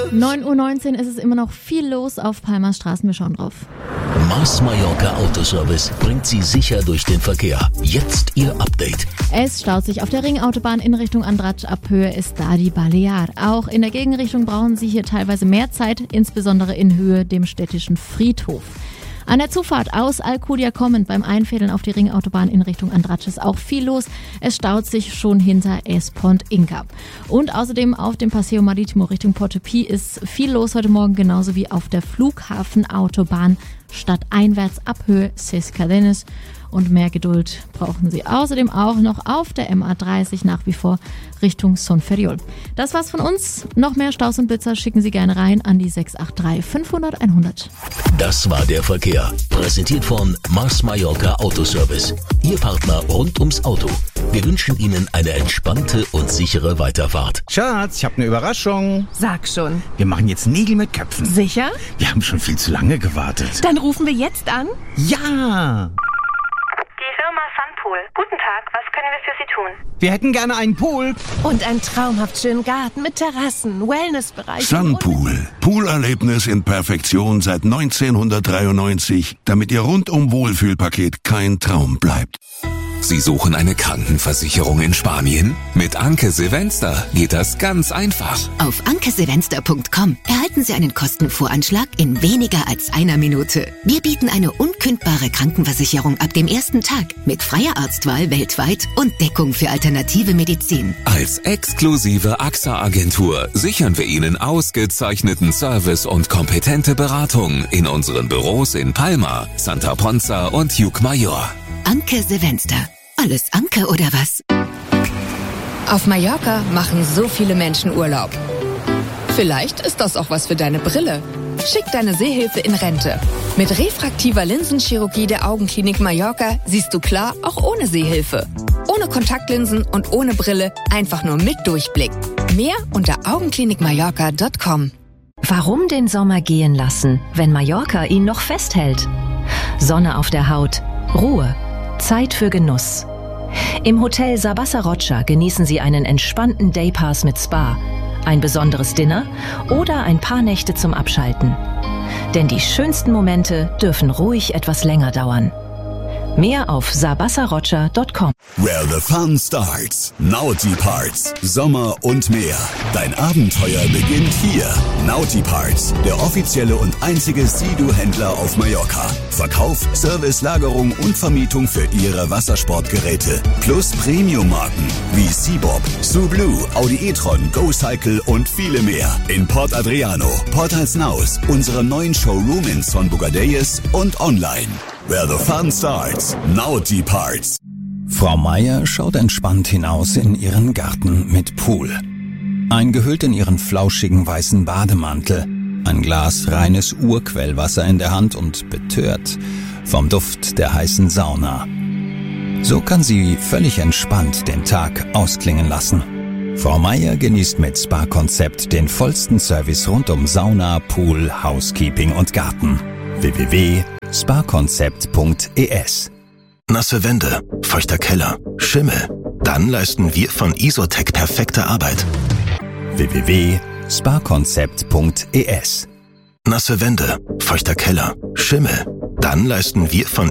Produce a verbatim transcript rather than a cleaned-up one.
neun Uhr neunzehn ist es immer noch viel los auf Palmas Straßen. Wir schauen drauf. Mars Mallorca Autoservice bringt Sie sicher durch den Verkehr. Jetzt Ihr Update. Es staut sich auf der Ringautobahn in Richtung Andratx. Ab Höhe Estadi Balear. Auch in der Gegenrichtung brauchen Sie hier teilweise mehr Zeit, insbesondere in Höhe dem städtischen Friedhof. An der Zufahrt aus Alcudia kommend beim Einfädeln auf die Ringautobahn in Richtung Andratx ist auch viel los. Es staut sich schon hinter Es Pont Inca. Und außerdem auf dem Paseo Maritimo Richtung Porto-Pi ist viel los heute Morgen, genauso wie auf der Flughafenautobahn stadteinwärts ab Höhe Ses Cadenes. Und mehr Geduld brauchen Sie außerdem auch noch auf der M A dreißig nach wie vor Richtung Son Ferriol. Das war's von uns. Noch mehr Staus und Blitzer schicken Sie gerne rein an die sechs acht drei fünfhundert hundert. Das war der Verkehr. Präsentiert von Mars Mallorca Autoservice. Ihr Partner rund ums Auto. Wir wünschen Ihnen eine entspannte und sichere Weiterfahrt. Schatz, ich habe eine Überraschung. Sag schon. Wir machen jetzt Nägel mit Köpfen. Sicher? Wir haben schon viel zu lange gewartet. Dann rufen wir jetzt an. Ja! Die Firma Sunpool. Guten Tag, was können wir für Sie tun? Wir hätten gerne einen Pool. Und einen traumhaft schönen Garten mit Terrassen, Wellnessbereich. Sunpool. Poolerlebnis in Perfektion seit neunzehnhundertdreiundneunzig, damit Ihr rundum Wohlfühlpaket kein Traum bleibt. Sie suchen eine Krankenversicherung in Spanien? Mit Anke Silvester geht das ganz einfach. Auf anke silvester punkt com erhalten Sie einen Kostenvoranschlag in weniger als einer Minute. Wir bieten eine unkündbare Krankenversicherung ab dem ersten Tag mit freier Arztwahl weltweit und Deckung für alternative Medizin. Als exklusive A X A-Agentur sichern wir Ihnen ausgezeichneten Service und kompetente Beratung in unseren Büros in Palma, Santa Ponza und Llucmajor. Anke Silvester. Alles Anke oder was? Auf Mallorca machen so viele Menschen Urlaub. Vielleicht ist das auch was für deine Brille. Schick deine Sehhilfe in Rente. Mit refraktiver Linsenchirurgie der Augenklinik Mallorca siehst du klar, auch ohne Sehhilfe. Ohne Kontaktlinsen und ohne Brille, einfach nur mit Durchblick. Mehr unter augenklinik mallorca punkt com. Warum den Sommer gehen lassen, wenn Mallorca ihn noch festhält? Sonne auf der Haut, Ruhe, Zeit für Genuss. Im Hotel Sabasa Rocha genießen Sie einen entspannten Daypass mit Spa, ein besonderes Dinner oder ein paar Nächte zum Abschalten. Denn die schönsten Momente dürfen ruhig etwas länger dauern. Mehr auf sabasa rocha punkt com. Where the fun starts. Naughty Parts. Sommer und mehr. Dein Abenteuer beginnt hier. Naughty Parts, der offizielle und einzige Sea-Doo-Händler auf Mallorca. Verkauf, Service, Lagerung und Vermietung für Ihre Wassersportgeräte. Plus Premium-Marken wie Seabob, Sublue, Audi e-tron, GoCycle und viele mehr. In Port Adriano, Port Alsnaus, unserem neuen Showroom in Son Bugadeyes und online. Where the fun starts. Naughty Parts. Frau Meier schaut entspannt hinaus in ihren Garten mit Pool. Eingehüllt in ihren flauschigen weißen Bademantel, ein Glas reines Urquellwasser in der Hand und betört vom Duft der heißen Sauna. So kann sie völlig entspannt den Tag ausklingen lassen. Frau Meier genießt mit Spa-Konzept den vollsten Service rund um Sauna, Pool, Housekeeping und Garten. w w w punkt spa konzept punkt e s. Nasse Wände, feuchter Keller, Schimmel. Dann leisten wir von Isotec perfekte Arbeit. w w w punkt spa konzept punkt e s. Nasse Wände, feuchter Keller, Schimmel. Dann leisten wir von